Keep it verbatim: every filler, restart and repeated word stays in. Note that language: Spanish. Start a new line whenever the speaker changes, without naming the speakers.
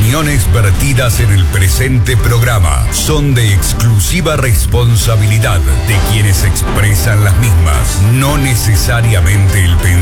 opiniones vertidas en el presente programa son de exclusiva responsabilidad de quienes expresan las mismas, no necesariamente el pensamiento